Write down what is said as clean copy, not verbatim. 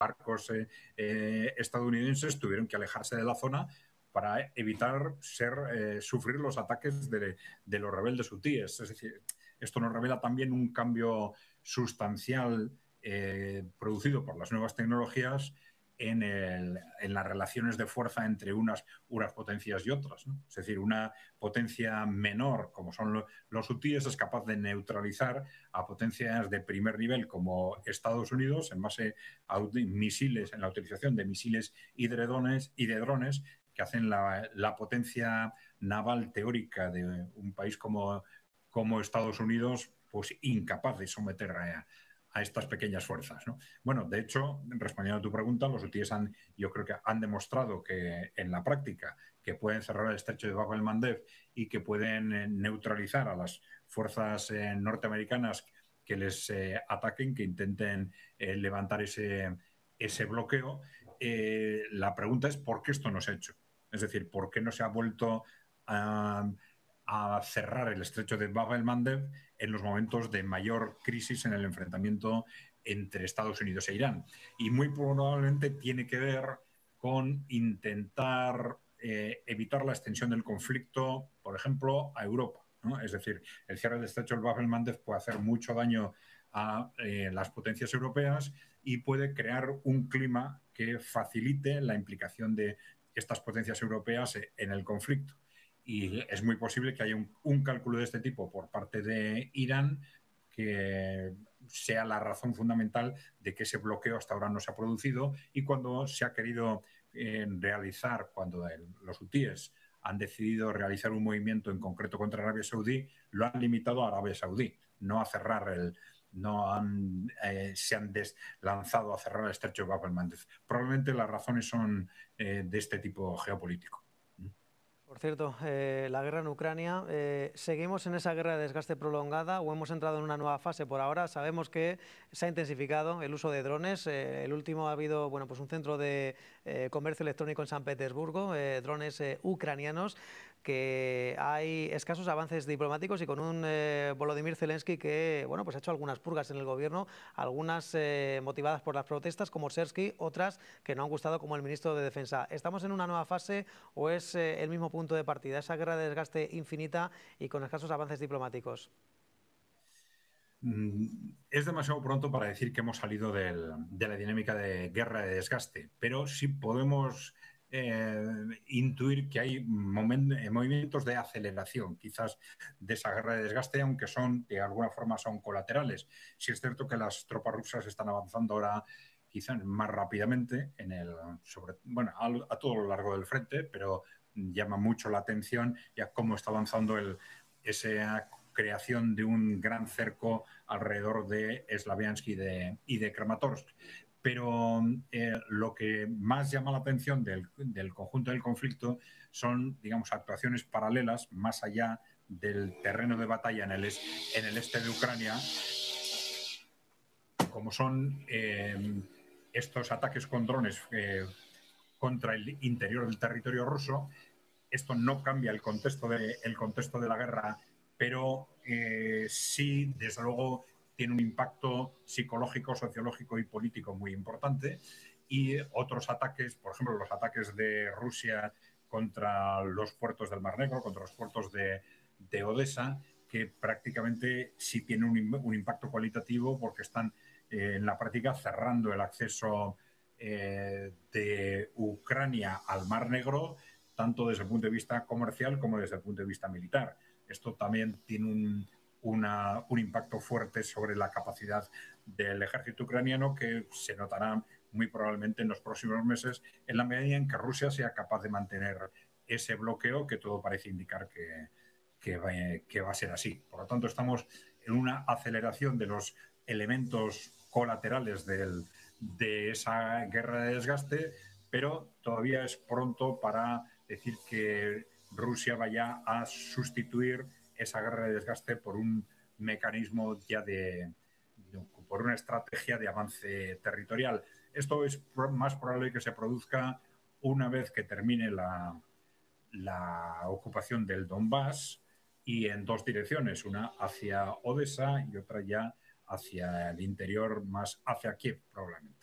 barcos estadounidenses tuvieron que alejarse de la zona para evitar sufrir los ataques de los rebeldes hutíes. Es decir, esto nos revela también un cambio sustancial producido por las nuevas tecnologías en las relaciones de fuerza entre unas potencias y otras, ¿no? Es decir, una potencia menor, como son los hutíes, es capaz de neutralizar a potencias de primer nivel como Estados Unidos en base a misiles, en la utilización de misiles y de drones que hacen la potencia naval teórica de un país como Estados Unidos pues incapaz de someter a estas pequeñas fuerzas, ¿no? Bueno, de hecho, respondiendo a tu pregunta, los hutíes yo creo que han demostrado que en la práctica que pueden cerrar el estrecho de Bab el-Mandeb y que pueden neutralizar a las fuerzas norteamericanas que les ataquen, que intenten levantar ese bloqueo. La pregunta es ¿por qué esto no se ha hecho? Es decir, ¿por qué no se ha vuelto a cerrar el estrecho de Bab el-Mandeb en los momentos de mayor crisis en el enfrentamiento entre Estados Unidos e Irán? Y muy probablemente tiene que ver con intentar evitar la extensión del conflicto, por ejemplo, a Europa, ¿no? Es decir, el cierre del estrecho de Bab el-Mandeb puede hacer mucho daño a las potencias europeas y puede crear un clima que facilite la implicación de estas potencias europeas en el conflicto. Y es muy posible que haya un cálculo de este tipo por parte de Irán que sea la razón fundamental de que ese bloqueo hasta ahora no se ha producido, y cuando se ha querido realizar, cuando los hutíes han decidido realizar un movimiento en concreto contra Arabia Saudí, lo han limitado a Arabia Saudí, no a cerrar se han lanzado a cerrar el estrecho de Bab el-Mandeb. Probablemente las razones son de este tipo geopolítico. Por cierto, la guerra en Ucrania, ¿seguimos en esa guerra de desgaste prolongada o hemos entrado en una nueva fase por ahora? Sabemos que se ha intensificado el uso de drones. El último ha habido pues un centro de comercio electrónico en San Petersburgo, drones ucranianos, que hay escasos avances diplomáticos y con un Volodymyr Zelensky que pues ha hecho algunas purgas en el gobierno, algunas motivadas por las protestas como Sersky, otras que no han gustado como el ministro de Defensa. ¿Estamos en una nueva fase o es el mismo punto de partida, esa guerra de desgaste infinita y con escasos avances diplomáticos? Es demasiado pronto para decir que hemos salido de la dinámica de guerra de desgaste, pero sí podemos intuir que hay movimientos de aceleración, quizás, de esa guerra de desgaste, aunque de alguna forma son colaterales. Sí es cierto que las tropas rusas están avanzando ahora quizás más rápidamente a todo lo largo del frente, pero llama mucho la atención ya cómo está avanzando esa creación de un gran cerco alrededor de Slaviansk y de Kramatorsk. Pero lo que más llama la atención del conjunto del conflicto son, digamos, actuaciones paralelas más allá del terreno de batalla en el este de Ucrania, como son estos ataques con drones contra el interior del territorio ruso. Esto no cambia el contexto de la guerra, pero sí, desde luego, tiene un impacto psicológico, sociológico y político muy importante. Y otros ataques, por ejemplo, los ataques de Rusia contra los puertos del Mar Negro, contra los puertos de Odessa, que prácticamente sí tienen un impacto cualitativo porque están en la práctica cerrando el acceso de Ucrania al Mar Negro, tanto desde el punto de vista comercial como desde el punto de vista militar. Esto también tiene un impacto fuerte sobre la capacidad del ejército ucraniano, que se notará muy probablemente en los próximos meses, en la medida en que Rusia sea capaz de mantener ese bloqueo, que todo parece indicar que va a ser así. Por lo tanto, estamos en una aceleración de los elementos colaterales de esa guerra de desgaste, pero todavía es pronto para decir que Rusia vaya a sustituir esa guerra de desgaste por un mecanismo ya por una estrategia de avance territorial. Esto es más probable que se produzca una vez que termine la ocupación del Donbass, y en dos direcciones, una hacia Odessa y otra ya hacia el interior, más hacia Kiev, probablemente.